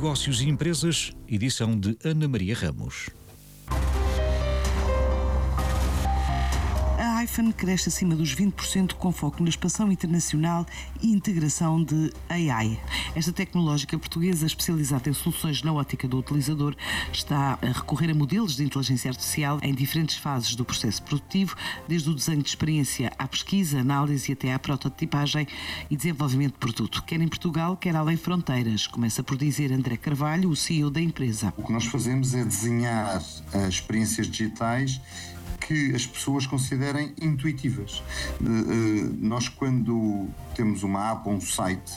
Negócios e Empresas, edição de Ana Maria Ramos. A iPhone cresce acima dos 20% com foco na expansão internacional e integração de AI. Esta tecnológica portuguesa, especializada em soluções na ótica do utilizador, está a recorrer a modelos de inteligência artificial em diferentes fases do processo produtivo, desde o desenho de experiência à pesquisa, análise e até à prototipagem e desenvolvimento de produto, quer em Portugal, quer além fronteiras, começa por dizer André Carvalho, o CEO da empresa. O que nós fazemos é desenhar experiências digitais que as pessoas considerem intuitivas. Nós, quando temos uma app ou um site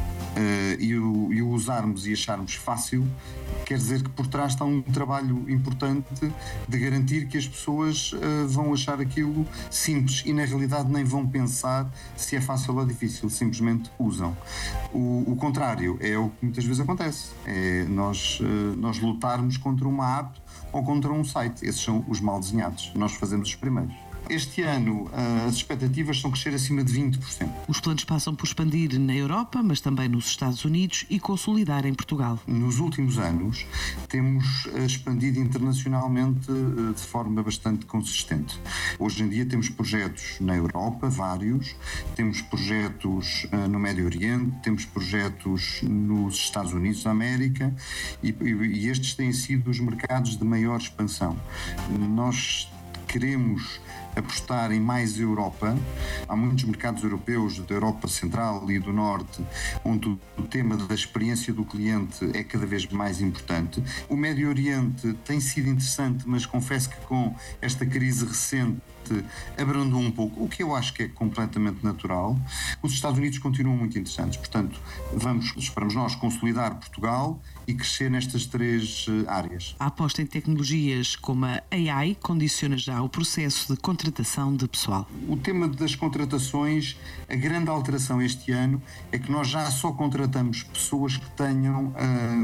e o usarmos e acharmos fácil, quer dizer que por trás está um trabalho importante de garantir que as pessoas vão achar aquilo simples e na realidade nem vão pensar se é fácil ou difícil, simplesmente usam. O contrário é o que muitas vezes acontece, é nós lutarmos contra uma app ou contra um site. Esses são os mal desenhados. Nós fazemos os primeiros. Este ano as expectativas são crescer acima de 20%. Os planos passam por expandir na Europa, mas também nos Estados Unidos e consolidar em Portugal. Nos últimos anos temos expandido internacionalmente de forma bastante consistente. Hoje em dia temos projetos na Europa, vários, temos projetos no Médio Oriente, temos projetos nos Estados Unidos da América e estes têm sido os mercados de maior expansão. Nós queremos apostar em mais Europa. Há muitos mercados europeus, da Europa Central e do Norte, onde o tema da experiência do cliente é cada vez mais importante. O Médio Oriente tem sido interessante, mas confesso que com esta crise recente abrandou um pouco, o que eu acho que é completamente natural. Os Estados Unidos continuam muito interessantes, portanto, esperamos nós consolidar Portugal e crescer nestas três áreas. A aposta em tecnologias como a AI condiciona já o processo de contratação de pessoal. O tema das contratações, a grande alteração este ano é que nós já só contratamos pessoas que tenham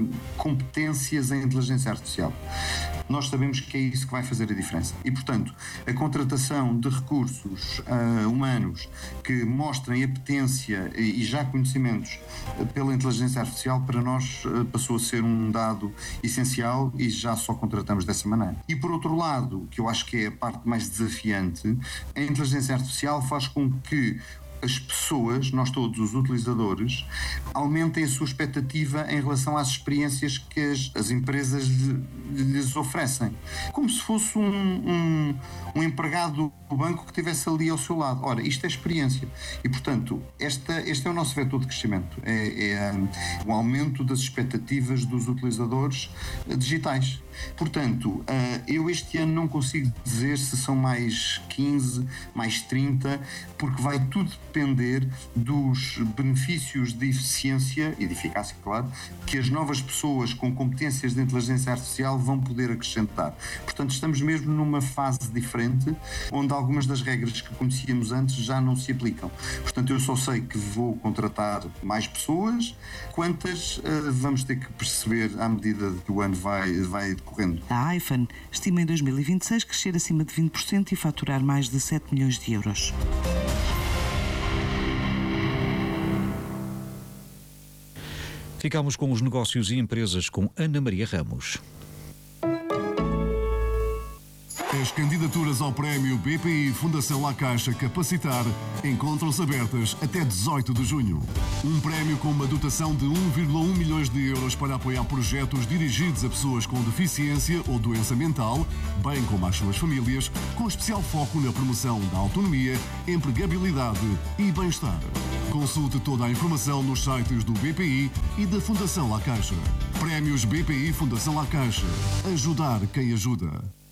competências em inteligência artificial. Nós sabemos que é isso que vai fazer a diferença e, portanto, a contratação de recursos humanos que mostrem apetência e já conhecimentos pela inteligência artificial, para nós passou a ser um dado essencial e já só contratamos dessa maneira. E por outro lado, que eu acho que é a parte mais desafiante, a inteligência artificial faz com que as pessoas, nós todos os utilizadores, aumentem a sua expectativa em relação às experiências que as empresas lhes oferecem. Como se fosse um empregado do banco que estivesse ali ao seu lado. Ora, isto é experiência. E, portanto, este é o nosso vetor de crescimento. É o aumento das expectativas dos utilizadores digitais. Portanto, eu este ano não consigo dizer se são mais 15, mais 30, porque vai tudo depender dos benefícios de eficiência e de eficácia, claro, que as novas pessoas com competências de inteligência artificial vão poder acrescentar. Portanto, estamos mesmo numa fase diferente, onde algumas das regras que conhecíamos antes já não se aplicam. Portanto, eu só sei que vou contratar mais pessoas, quantas vamos ter que perceber à medida que o ano vai decorrendo. A iPhone estima em 2026 crescer acima de 20% e faturar mais de 7 milhões de euros. Ficamos com os negócios e empresas com Ana Maria Ramos. As candidaturas ao prémio BPI Fundação La Caixa Capacitar encontram-se abertas até 18 de junho. Um prémio com uma dotação de 1,1 milhões de euros para apoiar projetos dirigidos a pessoas com deficiência ou doença mental, bem como às suas famílias, com especial foco na promoção da autonomia, empregabilidade e bem-estar. Consulte toda a informação nos sites do BPI e da Fundação La Caixa. Prémios BPI Fundação La Caixa. Ajudar quem ajuda.